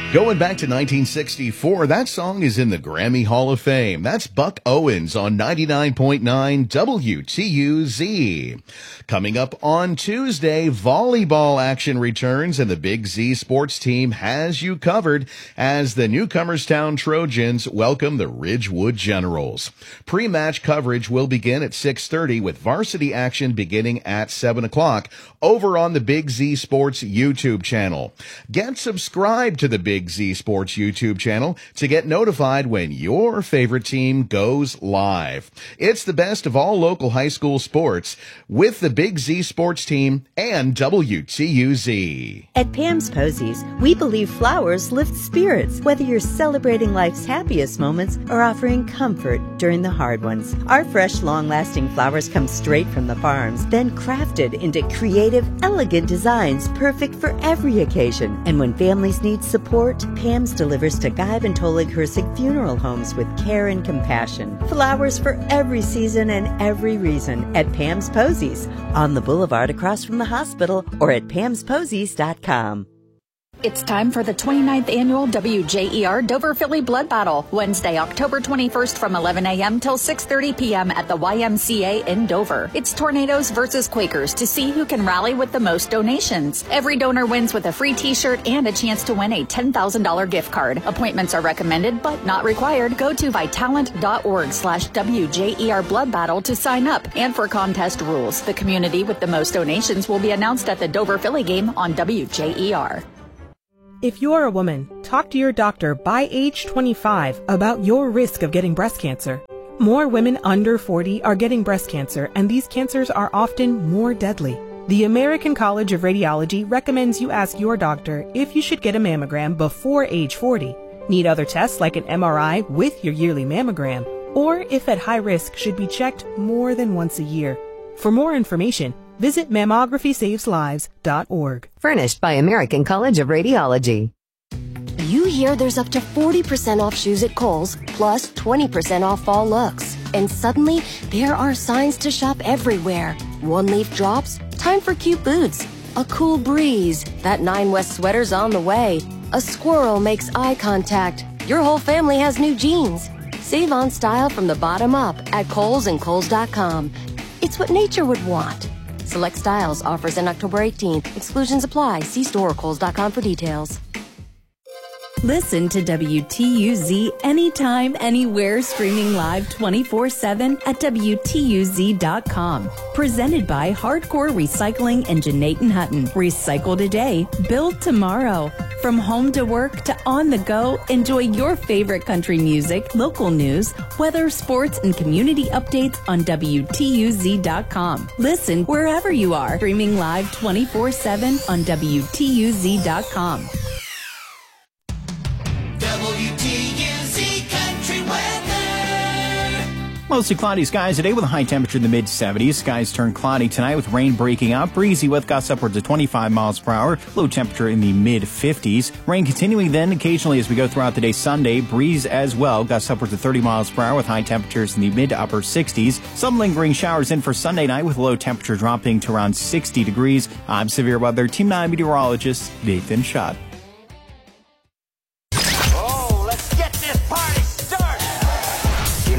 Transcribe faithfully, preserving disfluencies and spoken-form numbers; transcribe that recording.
Going back to nineteen sixty-four, that song is in the Grammy Hall of Fame. That's Buck Owens on ninety-nine point nine W T U Z. Coming up on Tuesday, volleyball action returns and the Big Z sports team has you covered as the Newcomerstown Trojans welcome the Ridgewood Generals. Pre-match coverage will begin at six thirty with varsity action beginning at seven o'clock over on the Big Z Sports YouTube channel. Get subscribed to the Big Z Sports YouTube channel to get notified when your favorite team goes live. It's the best of all local high school sports with the Big Z Sports team and W T U Z. At Pam's Posies, we believe flowers lift spirits, whether you're celebrating life's happiest moments or offering comfort during the hard ones. Our fresh, long-lasting flowers come straight from the farms, then crafted into creative, elegant designs perfect for every occasion. And when families need support, Pam's delivers to Guyve and Tolig Hersig funeral homes with care and compassion. Flowers for every season and every reason at Pam's Posies on the boulevard across from the hospital or at pams posies dot com. It's time for the twenty-ninth Annual W J E R Dover Philly Blood Battle, Wednesday, October twenty-first from eleven a.m. till six thirty p.m. at the Y M C A in Dover. It's Tornadoes versus Quakers to see who can rally with the most donations. Every donor wins with a free t-shirt and a chance to win a ten thousand dollars gift card. Appointments are recommended but not required. Go to vitalant.org slash WJER Blood Battle to sign up. And for contest rules, the community with the most donations will be announced at the Dover Philly game on W J E R. If you're a woman, talk to your doctor by age twenty-five about your risk of getting breast cancer. More women under forty are getting breast cancer, and these cancers are often more deadly. The American College of Radiology recommends you ask your doctor if you should get a mammogram before age forty, need other tests like an M R I with your yearly mammogram, or if at high risk should be checked more than once a year. For more information, visit mammography saves lives dot org. Furnished by American College of Radiology. You hear there's up to forty percent off shoes at Kohl's, plus twenty percent off fall looks. And suddenly, there are signs to shop everywhere. One leaf drops, time for cute boots. A cool breeze, that Nine West sweater's on the way. A squirrel makes eye contact. Your whole family has new jeans. Save on style from the bottom up at Kohl's and Kohl's dot com. It's what nature would want. Select styles, offers in October eighteenth. Exclusions apply. See store or Kohl's dot com for details. Listen to W T U Z anytime, anywhere, streaming live twenty-four seven at W T U Z dot com. Presented by Hardcore Recycling and Janaten Hutton. Recycle today, build tomorrow. From home to work to on the go, enjoy your favorite country music, local news, weather, sports, and community updates on W T U Z dot com. Listen wherever you are, streaming live twenty-four seven on W T U Z dot com. W T U Z Country Weather. Mostly cloudy skies today with a high temperature in the mid seventies. Skies turn cloudy tonight with rain breaking out. Breezy with gusts upwards of twenty-five miles per hour. Low temperature in the mid fifties. Rain continuing then occasionally as we go throughout the day Sunday. Breeze as well. Gusts upwards of thirty miles per hour with high temperatures in the mid to upper sixties. Some lingering showers in for Sunday night with low temperature dropping to around sixty degrees. I'm Severe Weather Team nine meteorologist Nathan Schott.